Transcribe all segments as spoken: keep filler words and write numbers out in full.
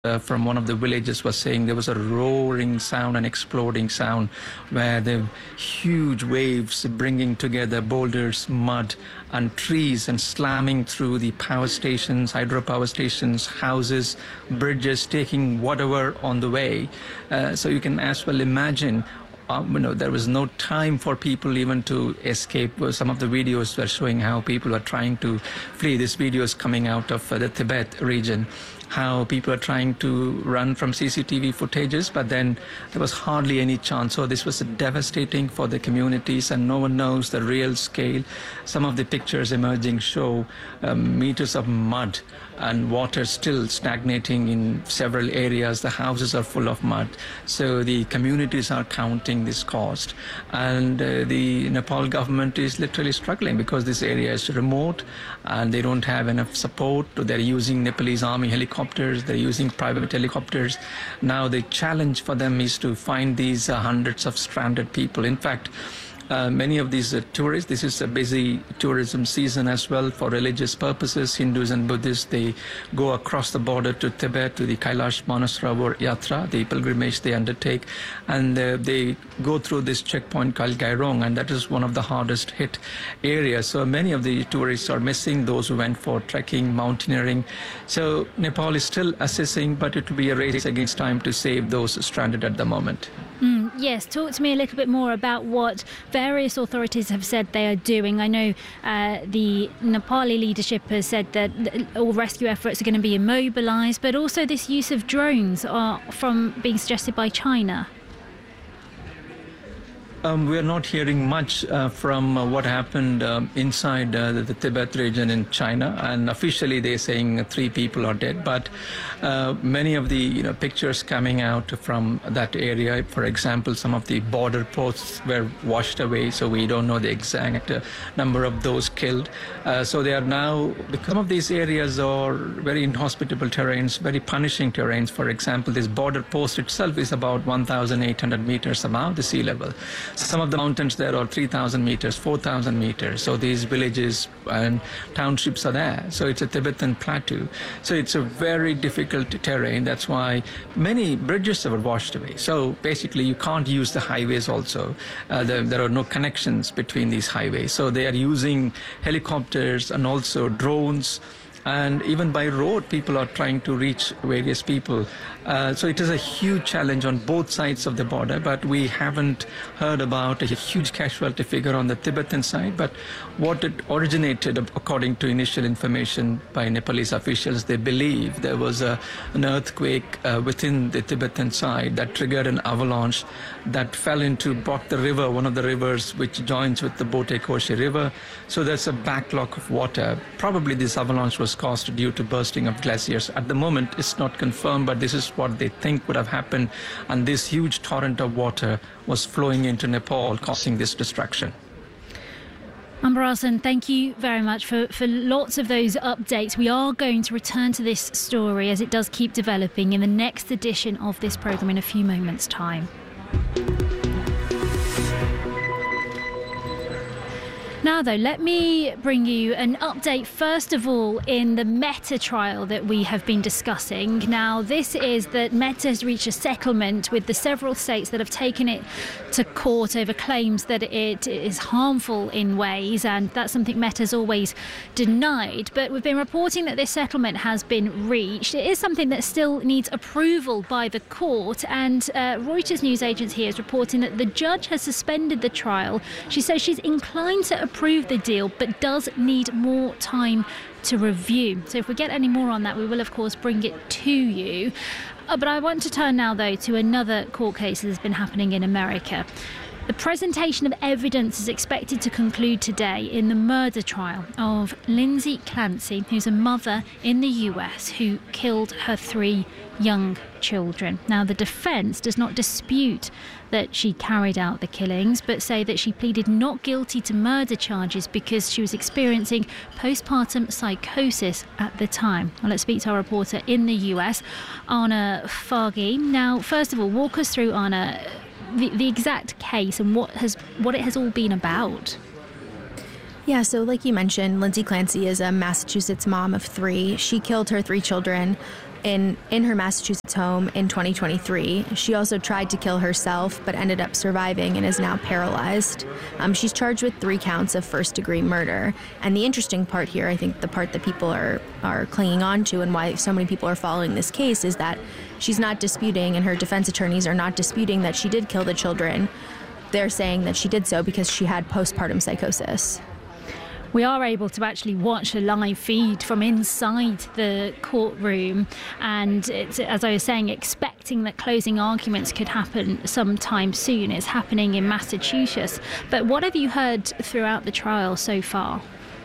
Uh, from one of the villages was saying there was a roaring sound, an exploding sound, where the huge waves bringing together boulders, mud and trees and slamming through the power stations, hydropower stations, houses, bridges, taking whatever on the way. Uh, so you can as well imagine Um, you know, there was no time for people even to escape. Some of the videos were showing how people are trying to flee. This video is coming out of uh, the Tibet region, how people are trying to run from C C T V footages, but then there was hardly any chance. So this was devastating for the communities, and no one knows the real scale. Some of the pictures emerging show um, meters of mud and water still stagnating in several areas. The houses are full of mud. So the communities are counting this cost. And uh, the Nepal government is literally struggling because this area is remote and they don't have enough support. They're using Nepalese army helicopters, they're using private helicopters. Now the challenge for them is to find these uh, hundreds of stranded people. In fact, Uh, many of these uh, tourists, this is a busy tourism season as well for religious purposes. Hindus and Buddhists, they go across the border to Tibet, to the Kailash Manasrovar Yatra, the pilgrimage they undertake, and uh, they go through this checkpoint called Gairong, and that is one of the hardest hit areas. So many of the tourists are missing, those who went for trekking, mountaineering. So Nepal is still assessing, but it will be a race against time to save those stranded at the moment. Mm, yes, talk to me a little bit more about what various authorities have said they are doing. I know uh, the Nepali leadership has said that all rescue efforts are going to be immobilised, but also this use of drones are from being suggested by China. Um, we are not hearing much uh, from uh, what happened um, inside uh, the, the Tibet region in China, and officially they're saying three people are dead. But uh, many of the you know pictures coming out from that area, for example, some of the border posts were washed away, so we don't know the exact uh, number of those killed. Uh, so they are now, because some of these areas are very inhospitable terrains, very punishing terrains. For example, this border post itself is about one thousand eight hundred meters above the sea level. Some of the mountains there are three thousand meters, four thousand meters. So these villages and townships are there. So it's a Tibetan plateau. So it's a very difficult terrain. That's why many bridges were washed away. So basically you can't use the highways also. Uh, there, there are no connections between these highways. So they are using helicopters and also drones. And even by road, people are trying to reach various people. Uh, so it is a huge challenge on both sides of the border, but we haven't heard about a huge casualty figure on the Tibetan side. But what it originated, according to initial information by Nepalese officials, they believe there was a, an earthquake uh, within the Tibetan side that triggered an avalanche that fell into Bok the river, one of the rivers which joins with the Bote Koshi river. So there's a backlog of water. Probably this avalanche was caused due to bursting of glaciers. At the moment, it's not confirmed, but this is what they think would have happened. And this huge torrent of water was flowing into Nepal, causing this destruction. Amber Arslan, thank you very much for, for lots of those updates. We are going to return to this story as it does keep developing in the next edition of this programme in a few moments' time. Now, though, let me bring you an update, first of all, in the Meta trial that we have been discussing. Now, this is that Meta has reached a settlement with the several states that have taken it to court over claims that it is harmful in ways, and that's something Meta has always denied. But we've been reporting that this settlement has been reached. It is something that still needs approval by the court, and uh, Reuters news agency is reporting that the judge has suspended the trial. She says she's inclined to approve the deal, but does need more time to review. So if we get any more on that, we will of course bring it to you. Uh, but I want to turn now though to another court case that has been happening in America. The presentation of evidence is expected to conclude today in the murder trial of Lindsay Clancy, who's a mother in the U S who killed her three young children. Now, the defence does not dispute that she carried out the killings, but say that she pleaded not guilty to murder charges because she was experiencing postpartum psychosis at the time. Well, let's speak to our reporter in the U S, Anna Fargi. Now, first of all, walk us through, Anna, the, the exact case and what has what it has all been about. Yeah, so like you mentioned, Lindsay Clancy is a Massachusetts mom of three. She killed her three children in, in her Massachusetts home in twenty twenty-three. She also tried to kill herself, but ended up surviving and is now paralyzed. Um, she's charged with three counts of first-degree murder. And the interesting part here, I think the part that people are, are clinging on to and why so many people are following this case, is that she's not disputing, and her defense attorneys are not disputing, that she did kill the children. They're saying that she did so because she had postpartum psychosis. We are able to actually watch a live feed from inside the courtroom, and it's, as I was saying, expecting that closing arguments could happen sometime soon. It's happening in Massachusetts. But what have you heard throughout the trial so far?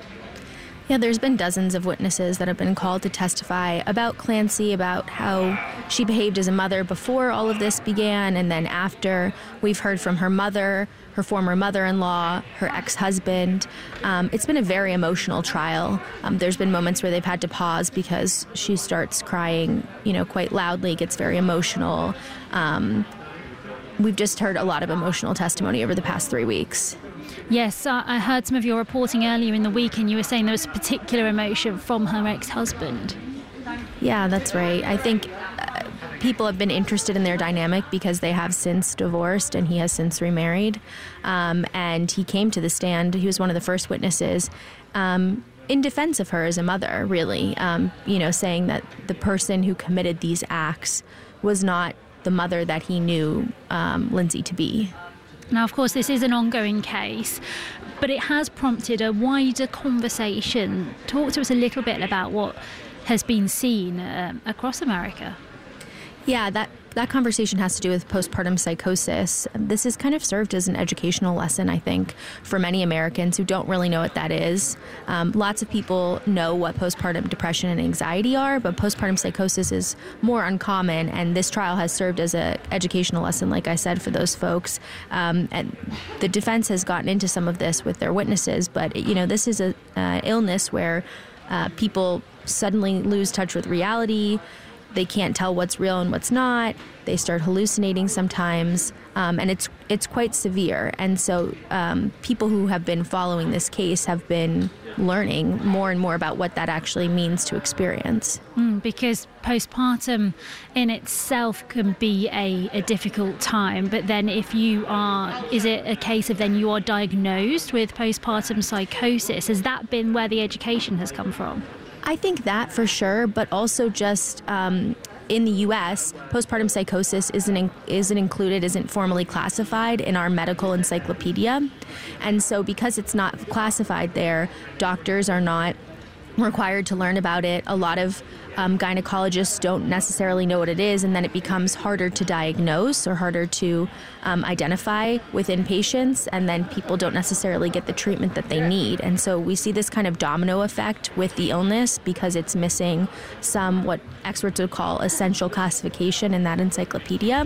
Yeah, there's been dozens of witnesses that have been called to testify about Clancy, about how she behaved as a mother before all of this began and then after. We've heard from her mother, her former mother-in-law, her ex-husband. Um, it's been a very emotional trial. Um, there's been moments where they've had to pause because she starts crying, you know, quite loudly, gets very emotional. Um, we've just heard a lot of emotional testimony over the past three weeks. Yes, I heard some of your reporting earlier in the week, and you were saying there was a particular emotion from her ex-husband. Yeah, that's right. I think uh, people have been interested in their dynamic because they have since divorced and he has since remarried. Um, and he came to the stand. He was one of the first witnesses um, in defense of her as a mother, really, um, you know, saying that the person who committed these acts was not the mother that he knew um, Lindsay to be. Now, of course, this is an ongoing case, but it has prompted a wider conversation. Talk to us a little bit about what has been seen um, across America. Yeah, that, that conversation has to do with postpartum psychosis. This has kind of served as an educational lesson, I think, for many Americans who don't really know what that is. Um, lots of people know what postpartum depression and anxiety are, but postpartum psychosis is more uncommon, and this trial has served as an educational lesson, like I said, for those folks. Um, and the defense has gotten into some of this with their witnesses, but, you know, this is an uh, illness where uh, people suddenly lose touch with reality. They can't tell what's real and what's not. They start hallucinating sometimes, um, and it's it's quite severe. And so um, people who have been following this case have been learning more and more about what that actually means to experience. Mm, because postpartum in itself can be a, a difficult time, but then if you are, is it a case of then you are diagnosed with postpartum psychosis? Has that been where the education has come from? I think that for sure, but also just um, in the U S, postpartum psychosis isn't in, isn't included, isn't formally classified in our medical encyclopedia. And so because it's not classified there, doctors are not required to learn about it. A lot of um, gynecologists don't necessarily know what it is, and then it becomes harder to diagnose or harder to um, identify within patients, and then people don't necessarily get the treatment that they need. And so we see this kind of domino effect with the illness because it's missing some what experts would call essential classification in that encyclopedia.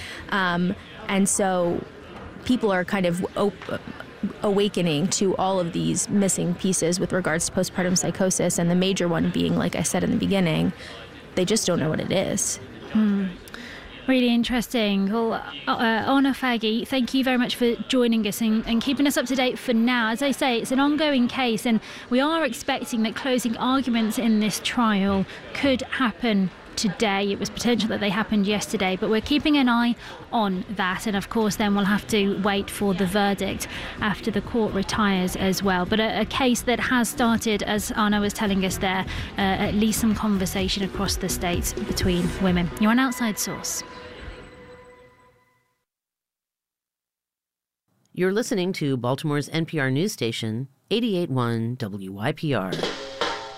Um, and so people are kind of op- awakening to all of these missing pieces with regards to postpartum psychosis, and the major one being, like I said in the beginning, they just don't know what it is. Hmm. Really interesting. Well, uh, Honor Faggy, thank you very much for joining us and, and keeping us up to date for now. As I say, it's an ongoing case, and we are expecting that closing arguments in this trial could happen today. It was potential that they happened yesterday, but we're keeping an eye on that, and of course then we'll have to wait for the verdict after the court retires as well. But a, a case that has started, as Anna was telling us there, uh, at least some conversation across the states between women. You're on Outside Source. You're listening to Baltimore's N P R news station, eighty-eight point one W Y P R.